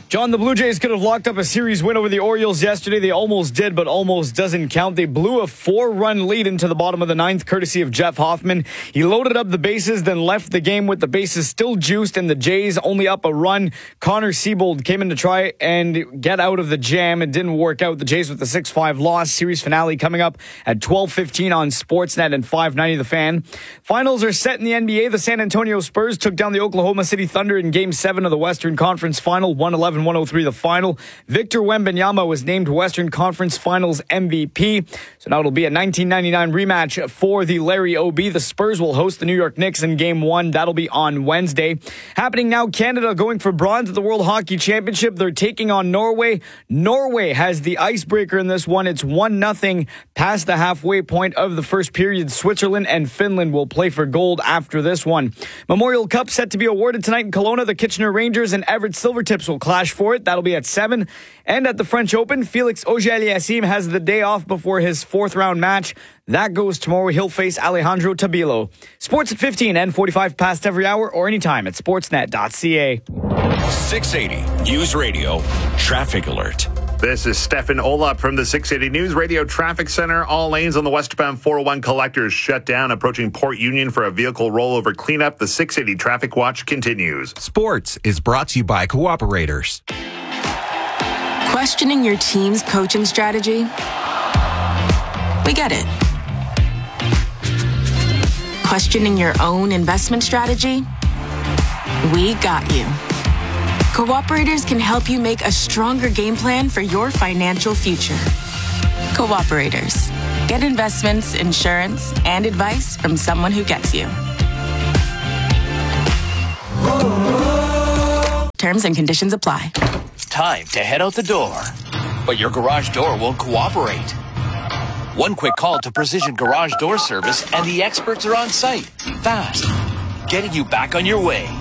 John, the Blue Jays could have locked up a series win over the Orioles yesterday. They almost did, but almost doesn't count. They blew a four-run lead into the bottom of the ninth, courtesy of Jeff Hoffman. He loaded up the bases, then left the game with the bases still juiced, and the Jays only up a run. Connor Siebold came in to try and get out of the jam. It didn't work out. The Jays with the six five loss. Series finale coming up at twelve fifteen on Sportsnet and five ninety The Fan. Finals are set in the N B A. The San Antonio Spurs took down the Oklahoma City Thunder in Game seven of the Western Conference Final, one eleven one oh three the final. Victor Wembanyama was named Western Conference Finals M V P. So now it'll be a nineteen ninety-nine rematch for the Larry O B. The Spurs will host the New York Knicks in Game one. That'll be on Wednesday. Happening now, Canada going for bronze at the World Hockey Championship. They're taking on Norway. Norway has the icebreaker in this one. It's one nothing past the halfway point of the first period. Switzerland and Finland will play for gold after this one. Memorial Cup set to be awarded tonight in Kelowna. The Kitchener Rangers and Everett Silvertips will clash for it. That'll be at seven. And at the French Open, Felix Auger-Aliassime has the day off before his fourth round match. That goes tomorrow. He'll face Alejandro Tabilo. Sports at fifteen and forty-five past every hour or anytime at sportsnet dot c a. six eighty News Radio Traffic Alert. This is Stefan Olap from the six eighty News Radio Traffic Center. All lanes on the westbound four oh one collectors shut down, approaching Port Union for a vehicle rollover cleanup. The six eighty Traffic Watch continues. Sports is brought to you by Cooperators. Questioning your team's coaching strategy? We get it. Questioning your own investment strategy? We got you. Cooperators can help you make a stronger game plan for your financial future. Cooperators. Get investments, insurance, and advice from someone who gets you. Terms and conditions apply. Time to head out the door. But your garage door won't cooperate. One quick call to Precision Garage Door Service and the experts are on site. Fast. Getting you back on your way.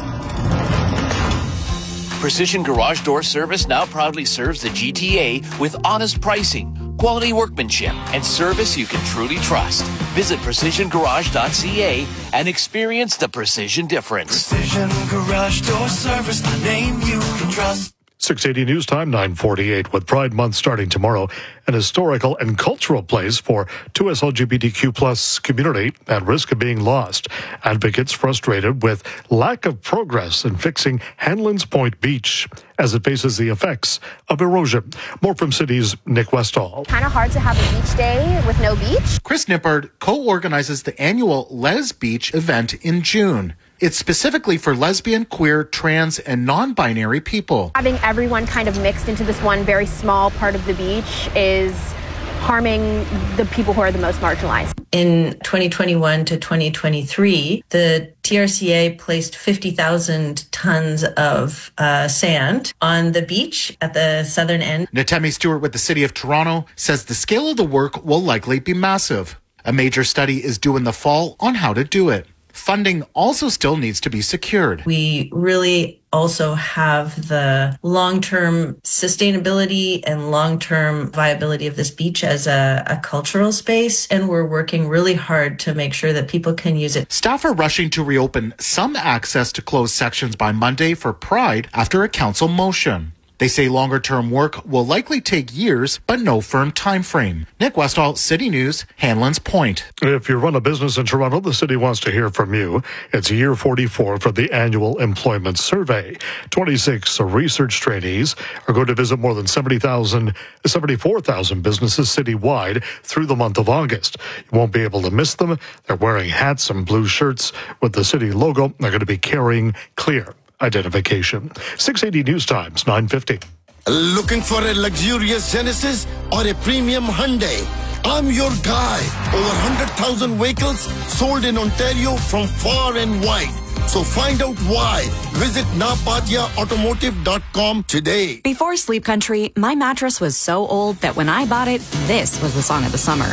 Precision Garage Door Service now proudly serves the G T A with honest pricing, quality workmanship, and service you can truly trust. Visit precision garage dot c a and experience the precision difference. Precision Garage Door Service, the name you can trust. six eighty News Time, nine forty-eight. With Pride Month starting tomorrow, an historical and cultural place for two S L G B T Q plus community at risk of being lost. Advocates frustrated with lack of progress in fixing Hanlan's Point Beach as it faces the effects of erosion. More from City's Nick Westall. Kind of hard to have a beach day with no beach. Chris Nippard co-organizes the annual Les Beach event in June. It's specifically for lesbian, queer, trans, and non-binary people. Having everyone kind of mixed into this one very small part of the beach is harming the people who are the most marginalized. In twenty twenty-one to twenty twenty-three, the T R C A placed fifty thousand tons of uh, sand on the beach at the southern end. Natemi Stewart with the City of Toronto says the scale of the work will likely be massive. A major study is due in the fall on how to do it. Funding also still needs to be secured. We really also have the long-term sustainability and long-term viability of this beach as a, a cultural space, and we're working really hard to make sure that people can use it. Staff are rushing to reopen some access to closed sections by Monday for Pride after a council motion. They say longer-term work will likely take years, but no firm time frame. Nick Westall, City News, Hanlan's Point. If you run a business in Toronto, the city wants to hear from you. It's year forty-four for the annual employment survey. twenty-six research trainees are going to visit more than seventy thousand, seventy-four thousand businesses citywide through the month of August. You won't be able to miss them. They're wearing hats and blue shirts with the city logo. They're going to be carrying clear identification. six eighty News Times, nine fifty. Looking for a luxurious Genesis or a premium Hyundai? I'm your guy. Over one hundred thousand vehicles sold in Ontario from far and wide. So find out why. Visit napatia automotive dot com today. Before Sleep Country, my mattress was so old that when I bought it, this was the song of the summer.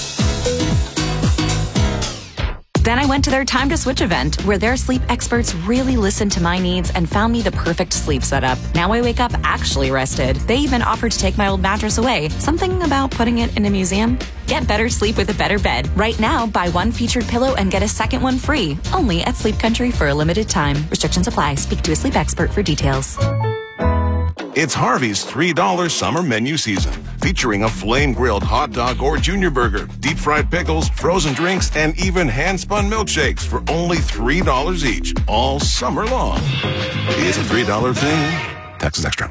Then I went to their Time to Switch event, where their sleep experts really listened to my needs and found me the perfect sleep setup. Now I wake up actually rested. They even offered to take my old mattress away. Something about putting it in a museum? Get better sleep with a better bed. Right now, buy one featured pillow and get a second one free. Only at Sleep Country for a limited time. Restrictions apply. Speak to a sleep expert for details. It's Harvey's three dollar summer menu season, featuring a flame-grilled hot dog or junior burger, deep-fried pickles, frozen drinks, and even hand-spun milkshakes for only three dollars each, all summer long. It's a three dollar thing. Taxes extra.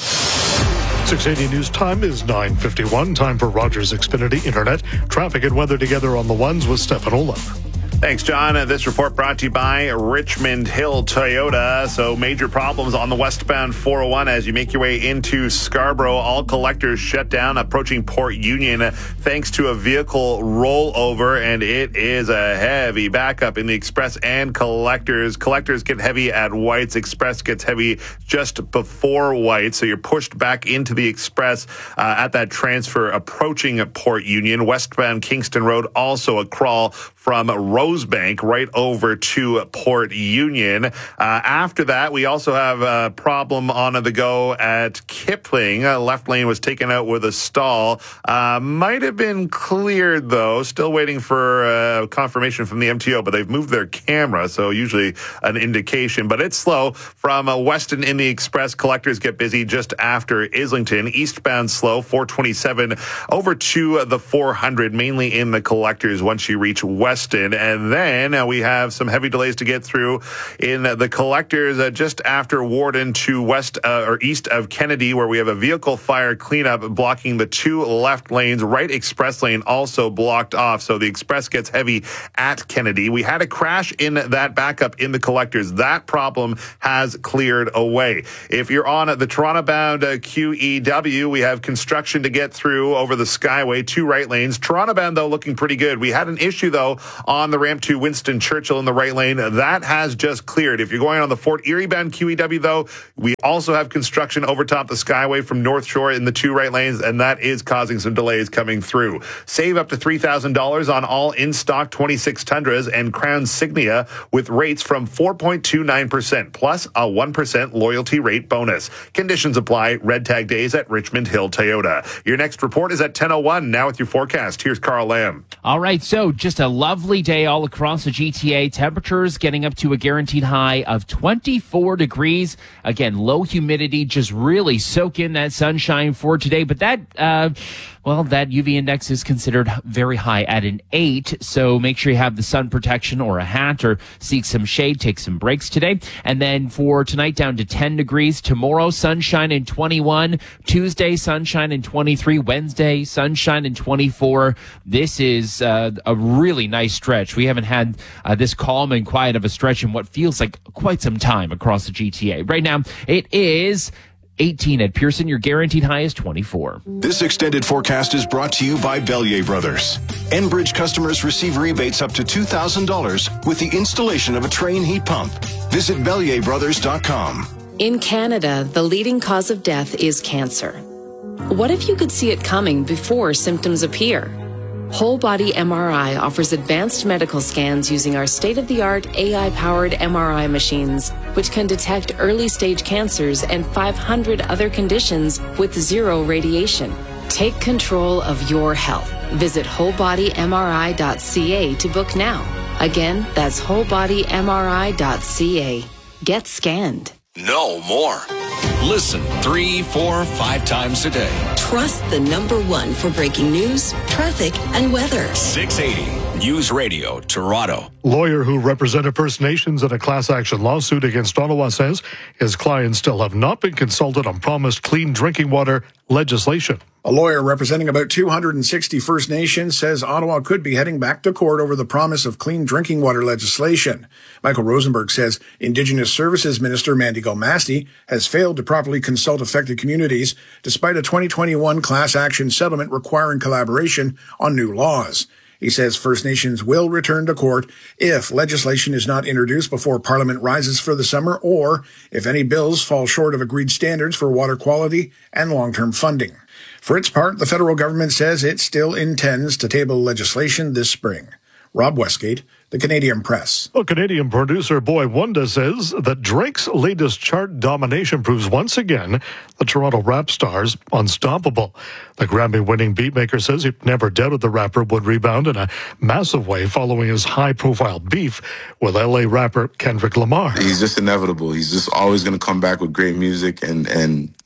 six eighty News Time is nine fifty-one. Time for Rogers Xfinity Internet. Traffic and weather together on the ones with Stefan Olaf. Thanks, John. Uh, this report brought to you by Richmond Hill Toyota. So major problems on the westbound four oh one as you make your way into Scarborough. All collectors shut down approaching Port Union uh, thanks to a vehicle rollover, and it is a heavy backup in the Express and collectors. Collectors get heavy at Whites. Express gets heavy just before Whites. So you're pushed back into the Express uh, at that transfer approaching Port Union. Westbound Kingston Road, also a crawl from Rosebank right over to Port Union. Uh, after that, we also have a problem on the go at Kipling. Uh, left lane was taken out with a stall. Uh, might have been cleared, though. Still waiting for uh, confirmation from the M T O, but they've moved their camera, so usually an indication. But it's slow. From uh, Weston in the Express, collectors get busy just after Islington. Eastbound slow, four twenty-seven over to the four hundred, mainly in the collectors once you reach Weston. And then uh, we have some heavy delays to get through in uh, the collectors uh, just after Warden to west uh, or east of Kennedy, where we have a vehicle fire cleanup blocking the two left lanes. Right express lane also blocked off, so the Express gets heavy at Kennedy. We had a crash in that backup in the collectors. That problem has cleared away. If you're on the Toronto-bound uh, Q E W, we have construction to get through over the Skyway, two right lanes. Toronto-bound, though, looking pretty good. We had an issue, though, on the ramp to Winston Churchill in the right lane. That has just cleared. If you're going on the Fort Erie-bound Q E W, though, we also have construction over top the Skyway from North Shore in the two right lanes, and that is causing some delays coming through. Save up to three thousand dollars on all in-stock twenty-six Tundras and Crown Signia with rates from four point two nine percent, plus a one percent loyalty rate bonus. Conditions apply. Red tag days at Richmond Hill Toyota. Your next report is at ten oh one. Now with your forecast, here's Carl Lamb. All right, so just a lovely day all across the G T A. Temperatures getting up to a guaranteed high of twenty-four degrees. Again, low humidity, just really soak in that sunshine for today. But that, uh, well, that U V index is considered very high at an eight. So make sure you have the sun protection or a hat or seek some shade, take some breaks today. And then for tonight, down to ten degrees. Tomorrow, sunshine and twenty-one. Tuesday, sunshine and twenty-three. Wednesday, sunshine and twenty-four. This is uh, a really nice stretch. We haven't had uh, this calm and quiet of a stretch in what feels like quite some time across the G T A. Right now, it is eighteen at Pearson. Your guaranteed high is twenty-four. This extended forecast is brought to you by Bellier Brothers. Enbridge customers receive rebates up to two thousand dollars with the installation of a Trane heat pump. Visit Bellier Brothers dot com. In Canada, the leading cause of death is cancer. What if you could see it coming before symptoms appear? Whole Body M R I offers advanced medical scans using our state-of-the-art A I-powered M R I machines, which can detect early-stage cancers and five hundred other conditions with zero radiation. Take control of your health. Visit whole body M R I dot C A to book now. Again, that's whole body M R I dot C A. Get scanned. Know more. Listen three, four, five times a day. Trust the number one for breaking news, traffic, and weather. six eighty News Radio, Toronto. Lawyer who represented First Nations in a class action lawsuit against Ottawa says his clients still have not been consulted on promised clean drinking water legislation. A lawyer representing about two hundred sixty First Nations says Ottawa could be heading back to court over the promise of clean drinking water legislation. Michael Rosenberg says Indigenous Services Minister Mandy Galmasti has failed to properly consult affected communities despite a twenty twenty-one class action settlement requiring collaboration on new laws. He says First Nations will return to court if legislation is not introduced before Parliament rises for the summer or if any bills fall short of agreed standards for water quality and long-term funding. For its part, the federal government says it still intends to table legislation this spring. Rob Westgate, The Canadian Press. Well, Canadian producer Boy Wonder says that Drake's latest chart domination proves once again the Toronto rap star's unstoppable. The Grammy-winning beatmaker says he never doubted the rapper would rebound in a massive way following his high-profile beef with L A rapper Kendrick Lamar. He's just inevitable. He's just always going to come back with great music, and, and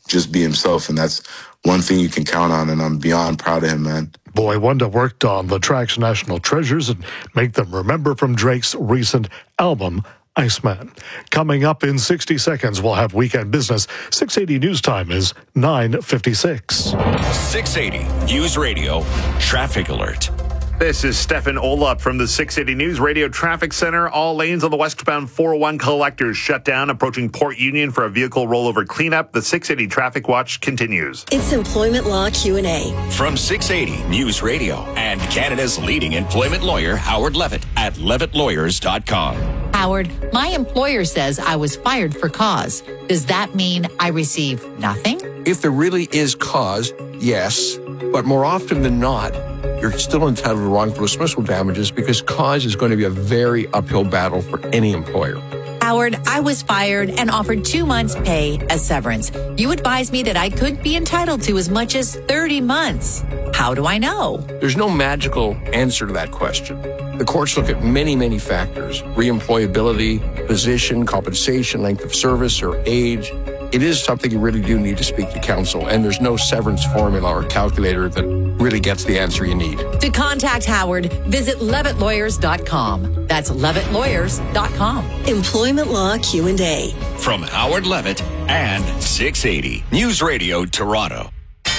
just be himself. And that's one thing you can count on. And I'm beyond proud of him, man. Boy Wonder worked on the track's national treasures and make them remember from Drake's recent album, Iceman. Coming up in sixty seconds, we'll have Weekend Business. six eighty News Time is nine fifty-six. six eighty News Radio Traffic Alert. This is Stefan Olop from the six eighty News Radio Traffic Center. All lanes on the westbound four oh one collectors shut down, approaching Port Union for a vehicle rollover cleanup. The six eighty Traffic Watch continues. It's Employment Law Q and A. From six eighty News Radio and Canada's leading employment lawyer, Howard Levitt, at levitt lawyers dot com. Howard, my employer says I was fired for cause. Does that mean I receive nothing? If there really is cause, yes. But more often than not, you're still entitled to wrongful dismissal damages because cause is going to be a very uphill battle for any employer. Howard, I was fired and offered two months' pay as severance. You advised me that I could be entitled to as much as thirty months. How do I know? There's no magical answer to that question. The courts look at many, many factors: reemployability, position, compensation, length of service, or age. It is something you really do need to speak to counsel, and there's no severance formula or calculator that really gets the answer you need. To contact Howard, visit levitt lawyers dot com. That's levitt lawyers dot com. Employment Law Q and A. From Howard Levitt and six eighty News Radio Toronto.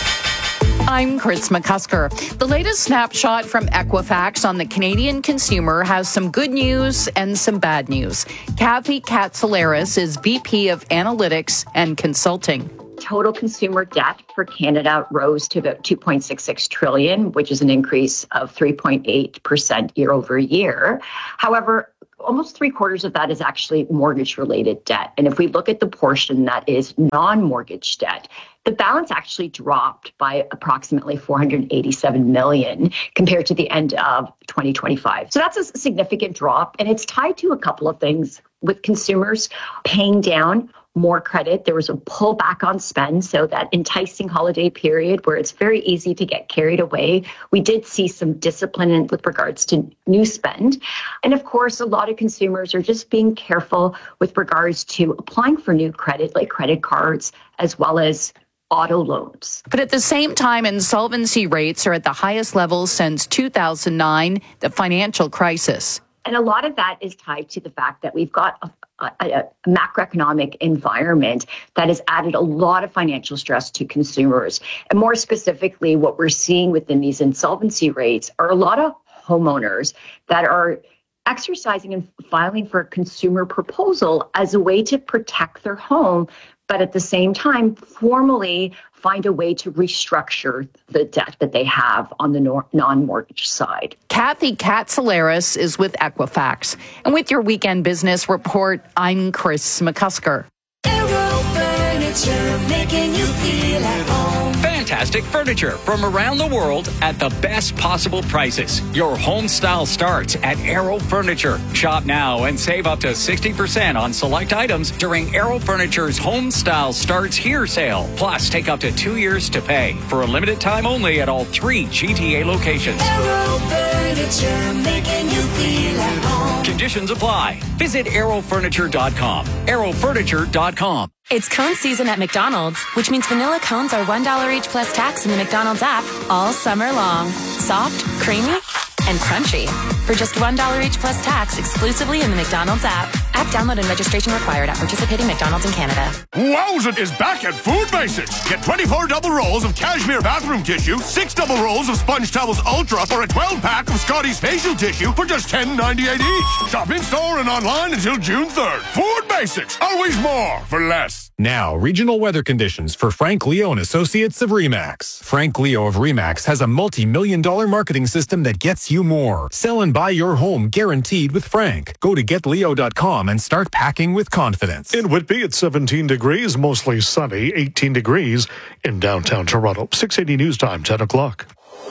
I'm Chris McCusker. The latest snapshot from Equifax on the Canadian consumer has some good news and some bad news. Kathy Katsouleris is V P of Analytics and Consulting. Total consumer debt for Canada rose to about two point six six trillion, which is an increase of three point eight percent year over year. However, almost three quarters of that is actually mortgage-related debt. And if we look at the portion that is non-mortgage debt, the balance actually dropped by approximately four hundred eighty-seven million compared to the end of twenty twenty-five. So that's a significant drop, and it's tied to a couple of things. With consumers paying down more credit, there was a pullback on spend, so that enticing holiday period where it's very easy to get carried away. We did see some discipline in, with regards to new spend. And of course, a lot of consumers are just being careful with regards to applying for new credit, like credit cards, as well as auto loans. But at the same time, insolvency rates are at the highest levels since two thousand nine, the financial crisis. And a lot of that is tied to the fact that we've got a A, a macroeconomic environment that has added a lot of financial stress to consumers. And more specifically, what we're seeing within these insolvency rates are a lot of homeowners that are exercising and filing for a consumer proposal as a way to protect their home, but at the same time, formally find a way to restructure the debt that they have on the nor- non-mortgage side. Kathy Katsouleris is with Equifax. And with your Weekend Business Report, I'm Chris McCusker. Aero Furniture, making you feel at home. Fantastic furniture from around the world at the best possible prices. Your home style starts at Aero Furniture. Shop now and save up to sixty percent on select items during Aero Furniture's Home Style Starts Here sale. Plus, take up to two years to pay for a limited time only at all three G T A locations. Aero Furniture, making you feel at home. Conditions apply. Visit aero furniture dot com. aero furniture dot com. It's cone season at McDonald's, which means vanilla cones are one dollar each plus tax in the McDonald's app all summer long. Soft, creamy, and crunchy. For just one dollar each plus tax exclusively in the McDonald's app. App download and registration required at participating McDonald's in Canada. Wowzit is back at Food Basics. Get twenty-four double rolls of cashmere bathroom tissue, six double rolls of Sponge Towels Ultra, or a twelve pack of Scotty's facial tissue for just ten ninety-eight each. Shop in store and online until June third. Food Basics, always more for less. Now, regional weather conditions for Frank Leo and Associates of RE/MAX. Frank Leo of RE/MAX has a multi-million dollar marketing system that gets you more. Sell and buy your home guaranteed with Frank. Go to get leo dot com and start packing with confidence. In Whitby, it's seventeen degrees, mostly sunny, eighteen degrees in downtown Toronto. six eighty News Time, ten o'clock.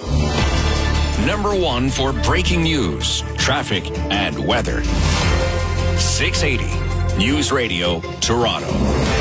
Number one for breaking news, traffic, and weather. six eighty News Radio Toronto.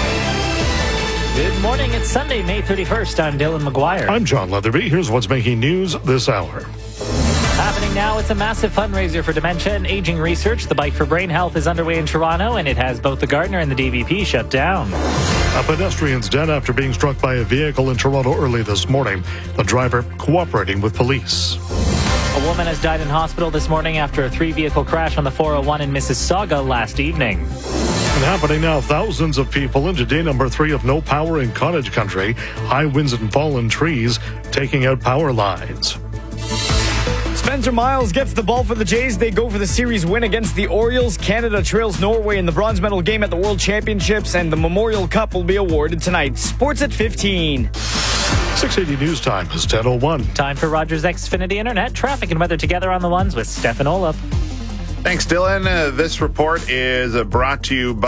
Good morning. It's Sunday, May thirty-first. I'm Dylan McGuire. I'm John Leatherby. Here's what's making news this hour. Happening now, it's a massive fundraiser for dementia and aging research. The Bike for Brain Health is underway in Toronto, and it has both the Gardner and the D V P shut down. A pedestrian's dead after being struck by a vehicle in Toronto early this morning. The driver cooperating with police. A woman has died in hospital this morning after a three-vehicle crash on the four oh one in Mississauga last evening. And happening now, thousands of people into day number three of no power in cottage country. High winds and fallen trees taking out power lines. Spencer Miles gets the ball for the Jays. They go for the series win against the Orioles. Canada trails Norway in the bronze medal game at the World Championships, and the Memorial Cup will be awarded tonight. Sports at fifteen. six eighty News Time is ten oh one. Time for Rogers Xfinity Internet. Traffic and weather together on the ones with Stefan Olaf. Thanks, Dylan. Uh, this report is uh, brought to you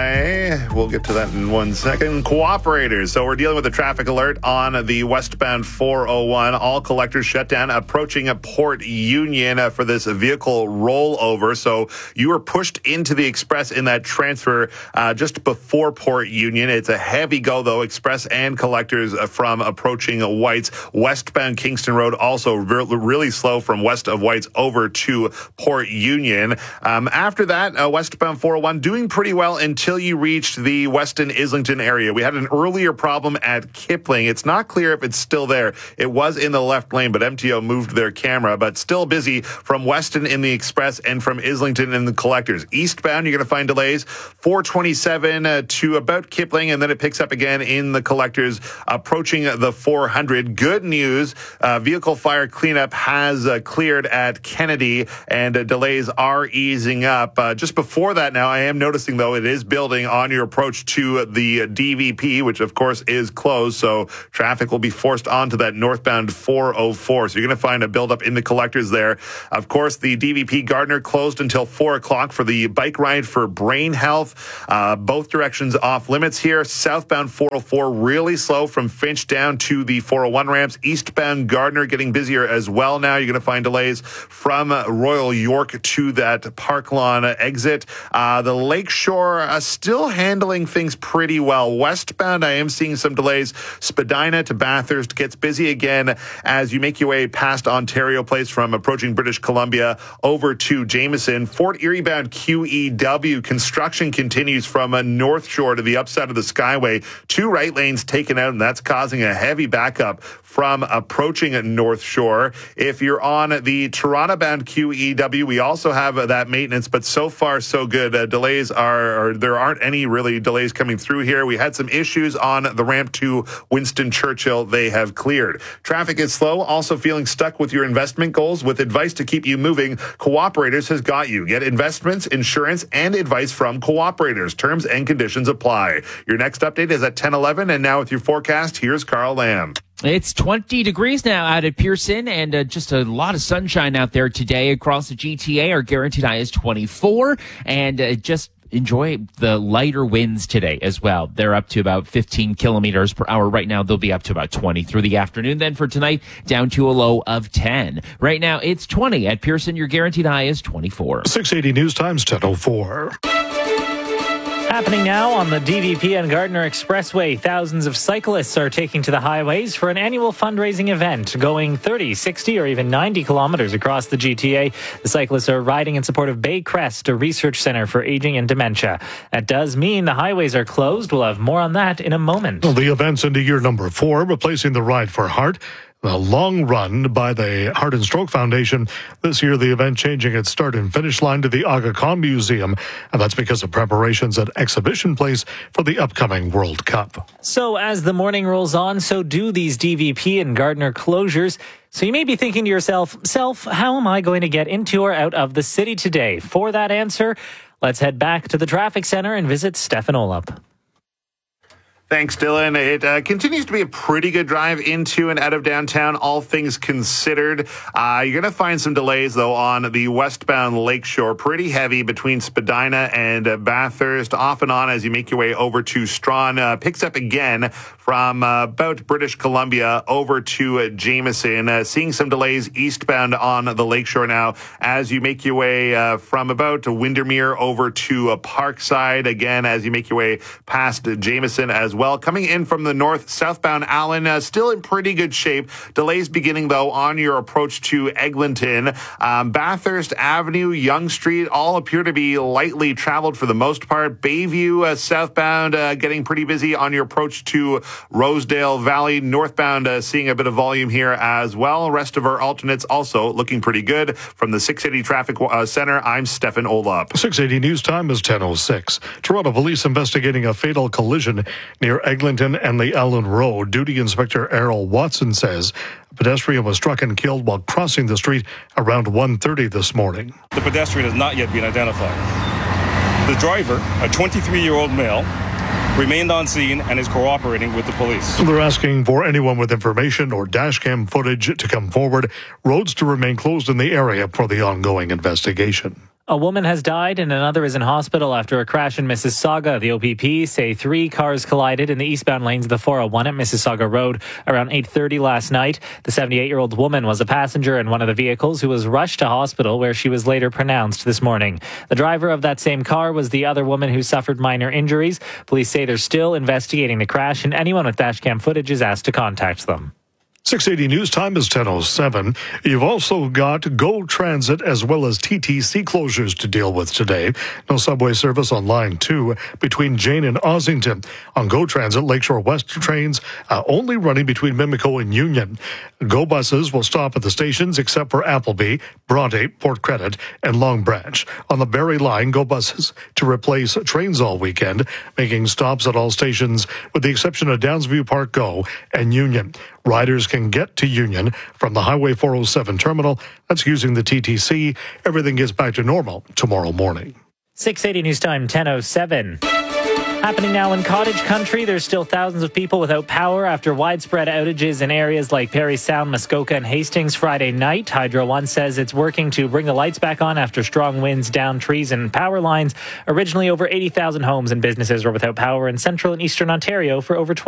by, we'll get to that in one second, Cooperators. So we're dealing with a traffic alert on the westbound four oh one. All collectors shut down, approaching a Port Union uh, for this vehicle rollover. So you were pushed into the Express in that transfer uh, just before Port Union. It's a heavy go, though. Express and collectors uh, from approaching Whites. Westbound Kingston Road also re- really slow from west of Whites over to Port Union. Um, after that, uh, westbound four oh one doing pretty well until you reached the Weston Islington area. We had an earlier problem at Kipling. It's not clear if it's still there. It was in the left lane, but M T O moved their camera, but still busy from Weston in the Express and from Islington in the collectors. Eastbound, you're going to find delays four twenty-seven uh, to about Kipling, and then it picks up again in the collectors approaching the four hundred. Good news, uh, vehicle fire cleanup has uh, cleared at Kennedy, and uh, delays are easing up. Uh, just before that now, I am noticing, though, it is building on your approach to the D V P, which, of course, is closed. So traffic will be forced onto that northbound four oh four. So you're going to find a buildup in the collectors there. Of course, the D V P Gardner closed until four o'clock for the bike ride for brain health. Uh, both directions off limits here. Southbound four oh four really slow from Finch down to the four oh one ramps. Eastbound Gardner getting busier as well now. You're going to find delays from Royal York to that Park Lawn exit. Uh, the Lakeshore uh, still handling things pretty well. Westbound, I am seeing some delays. Spadina to Bathurst gets busy again as you make your way past Ontario Place from approaching British Columbia over to Jameson. Fort Erie bound Q E W. Construction continues from a North Shore to the upside of the Skyway. Two right lanes taken out, and that's causing a heavy backup from approaching North Shore. If you're on the Toronto bound Q E W, we also have uh, that maintenance, but so far so good. Uh, delays are, or there aren't any really delays coming through here. We had some issues on the ramp to Winston Churchill. They have cleared. Traffic is slow. Also feeling stuck with your investment goals? With advice to keep you moving, Cooperators has got you. Get investments, insurance, and advice from Cooperators. Terms and conditions apply. Your next update is at ten eleven, and now with your forecast, here's Carl Lamb. It's twenty degrees now out at Pearson, and uh, just a lot of sunshine out there today across the G T A. Our guaranteed high is twenty-four, and uh, just enjoy the lighter winds today as well. They're up to about fifteen kilometers per hour. Right now, they'll be up to about twenty through the afternoon. Then for tonight, down to a low of ten. Right now, it's twenty at Pearson. Your guaranteed high is twenty-four. six eighty News Times ten oh four. Happening now on the D V P and Gardner Expressway. Thousands of cyclists are taking to the highways for an annual fundraising event going thirty, sixty, or even ninety kilometers across the G T A. The cyclists are riding in support of Baycrest, a research center for aging and dementia. That does mean the highways are closed. We'll have more on that in a moment. Well, the event's into year number four, replacing the Ride for Heart. The long run by the Heart and Stroke Foundation. This year, the event changing its start and finish line to the Aga Khan Museum, and that's because of preparations at Exhibition Place for the upcoming World Cup. So as the morning rolls on, so do these D V P and Gardner closures. So you may be thinking to yourself, self, how am I going to get into or out of the city today? For that answer, let's head back to the traffic center and visit Stefan Olap. Thanks, Dylan. It uh, continues to be a pretty good drive into and out of downtown, all things considered. Uh, you're going to find some delays, though, on the westbound Lakeshore. Pretty heavy between Spadina and uh, Bathurst, off and on as you make your way over to Strawn. Uh, picks up again from uh, about British Columbia over to uh, Jameson. Uh, seeing some delays eastbound on the Lakeshore now as you make your way uh, from about Windermere over to uh, Parkside. Again, as you make your way past uh, Jameson as well. Coming in from the north, southbound Allen, uh, still in pretty good shape. Delays beginning, though, on your approach to Eglinton. Um, Bathurst Avenue, Yonge Street, all appear to be lightly traveled for the most part. Bayview, uh, southbound, uh, getting pretty busy on your approach to Rosedale Valley. Northbound, uh, seeing a bit of volume here as well. Rest of our alternates also looking pretty good. From the six eighty Traffic uh, Center, I'm Stefan Olop. six eighty News Time is ten oh six. Toronto police investigating a fatal collision near Eglinton and the Allen Road. Duty Inspector Errol Watson says a pedestrian was struck and killed while crossing the street around one thirty this morning. The pedestrian has not yet been identified. The driver, a twenty-three-year-old male, remained on scene and is cooperating with the police. They're asking for anyone with information or dashcam footage to come forward. Roads to remain closed in the area for the ongoing investigation. A woman has died and another is in hospital after a crash in Mississauga. The O P P say three cars collided in the eastbound lanes of the four oh one at Mississauga Road around eight thirty last night. The seventy-eight-year-old woman was a passenger in one of the vehicles who was rushed to hospital, where she was later pronounced this morning. The driver of that same car was the other woman who suffered minor injuries. Police say they're still investigating the crash, and anyone with dashcam footage is asked to contact them. six eighty News Time is ten oh seven. You've also got GO Transit as well as T T C closures to deal with today. No subway service on Line two between Jane and Ossington. On GO Transit, Lakeshore West trains uh, only running between Mimico and Union. GO buses will stop at the stations except for Appleby, Bronte, Port Credit, and Long Branch. On the Barrie Line, GO buses to replace trains all weekend, making stops at all stations with the exception of Downsview Park GO and Union. Riders can get to Union from the Highway four oh seven terminal. That's using the T T C. Everything gets back to normal tomorrow morning. six eighty News Time, ten oh seven. Happening now in cottage country, there's still thousands of people without power after widespread outages in areas like Parry Sound, Muskoka, and Hastings Friday night. Hydro One says it's working to bring the lights back on after strong winds downed trees and power lines. Originally, over eighty thousand homes and businesses were without power in central and eastern Ontario for over twenty